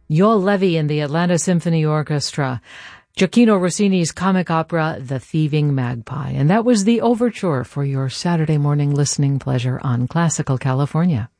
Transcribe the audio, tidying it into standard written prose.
Joel Levy and the Atlanta Symphony Orchestra, Gioacchino Rossini's comic opera, The Thieving Magpie. And that was the overture for your Saturday morning listening pleasure on Classical California.